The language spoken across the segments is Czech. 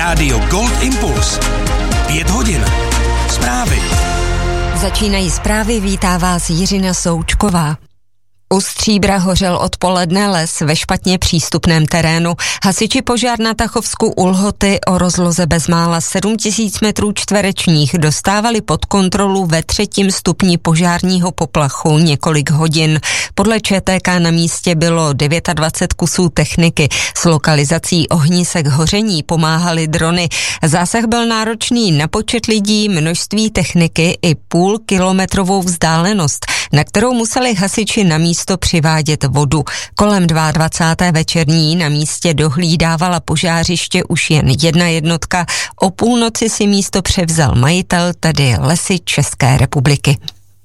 Rádio Gold Impuls. 5 hodin. Zprávy. Začínají zprávy, vítá vás Jiřina Součková. U Stříbra hořel odpoledne les ve špatně přístupném terénu. Hasiči požár na Tachovsku u Lhoty o rozloze bezmála 7000 metrů čtverečních dostávali pod kontrolu ve 3. stupni požárního poplachu několik hodin. Podle ČTK na místě bylo 29 kusů techniky. S lokalizací ohnisek hoření pomáhaly drony. Zásah byl náročný na počet lidí, množství techniky i půlkilometrovou vzdálenost, na kterou museli hasiči na místo přivádět vodu. Kolem 22. večerní na místě dohlídávala požářiště už jen jedna jednotka. O půlnoci si místo převzal majitel, tedy Lesy České republiky.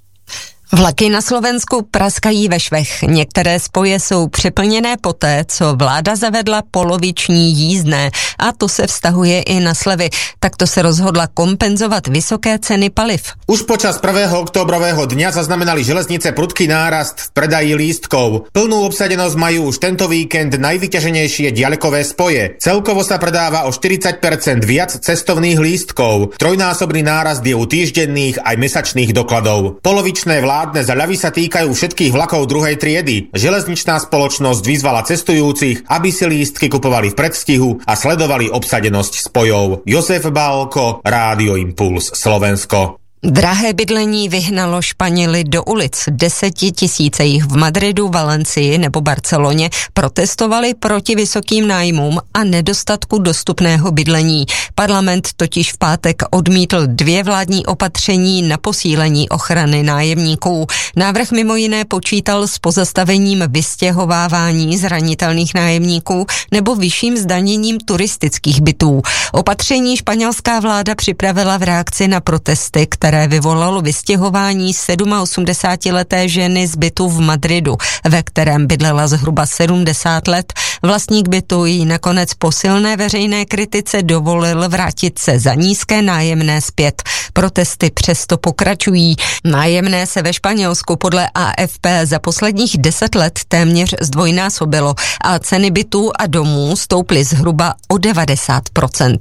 Vlaky na Slovensku praskají ve švech. Některé spoje jsou přeplněné poté, co vláda zavedla poloviční jízdné, a to se vztahuje i na slevy. Takto se rozhodla kompenzovat vysoké ceny paliv. Už počas 1. októbrového dňa zaznamenali železnice prudký nárast v predaji lístkov. Plnú obsadenosť majú už tento víkend najvyťaženejšie diaľkové spoje. Celkovo sa predáva o 40% viac cestovných lístkov. Trojnásobný nárast je u týždenných aj mesačných dokladov. Polovičné vládne zaľavy sa týkajú všetkých vlakov druhej triedy. Železničná spoločnosť vyzvala cestujúcich, aby si lístky kupovali v predstihu a sledovali obsadenosť spojov. Josef Bálko, Rádio Impuls, Slovensko. Drahé bydlení vyhnalo Španěly do ulic. 10 000 jich v Madridu, Valencii nebo Barceloně protestovali proti vysokým nájmům a nedostatku dostupného bydlení. Parlament totiž v pátek odmítl 2 vládní opatření na posílení ochrany nájemníků. Návrh mimo jiné počítal s pozastavením vystěhovávání zranitelných nájemníků nebo vyšším zdaněním turistických bytů. Opatření španělská vláda připravila v reakci na protesty, které vyvolalo vystěhování 87leté ženy z bytu v Madridu, ve kterém bydlela zhruba 70 let. Vlastník bytu jí nakonec po silné veřejné kritice dovolil vrátit se za nízké nájemné zpět. Protesty přesto pokračují. Nájemné se ve Španělsku podle AFP za posledních 10 let téměř zdvojnásobilo a ceny bytů a domů stouply zhruba o 90%.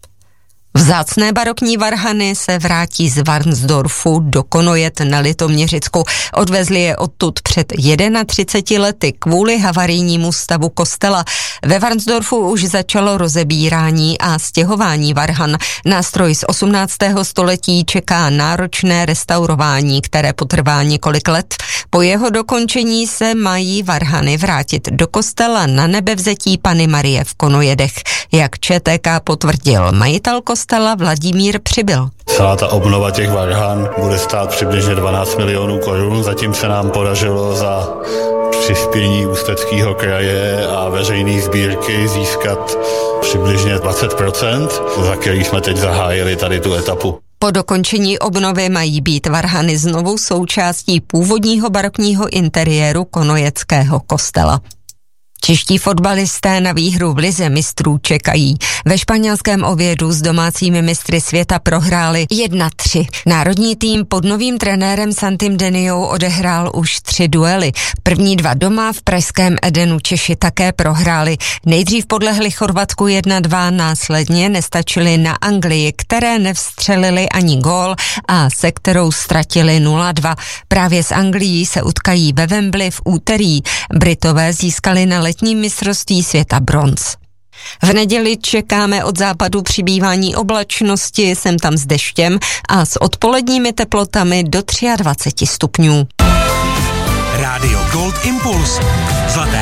Vzácné barokní varhany se vrátí z Varnsdorfu do Konojet na Litoměřicku. Odvezli je odtud před 31 lety kvůli havarijnímu stavu kostela. Ve Varnsdorfu už začalo rozebírání a stěhování varhan. Nástroj z 18. století čeká náročné restaurování, které potrvá několik let. Po jeho dokončení se mají varhany vrátit do kostela na Nebevzetí Panny Marie v Konojedech. Jak ČTK potvrdil majitel kostela Vladimír Přibyl. Celá ta obnova těch varhan bude stát přibližně 12 milionů korun. Zatím se nám podařilo za přispění Ústeckého kraje a veřejné sbírky získat přibližně 20%, za který jsme teď zahájili tady tu etapu. Po dokončení obnovy mají být varhany znovu součástí původního barokního interiéru konojeckého kostela. Čeští fotbalisté na výhru v lize mistrů čekají. Ve španělském Ovědu s domácími mistry světa prohráli 1-3. Národní tým pod novým trenérem Santim Deniou odehrál už 3 duely. První 2 doma, v pražském Edenu Češi také prohráli. Nejdřív podlehli Chorvatsku 1-2, následně nestačili na Anglii, které nevstřelili ani gól a se kterou ztratili 0-2. Právě s Anglií se utkají ve Wembley v úterý. Britové získali na letním mistrovství světa bronz. V neděli čekáme od západu přibývání oblačnosti, sem tam s deštěm a s odpoledními teplotami do 23 stupňů. Rádio Gold Impuls. Zlaté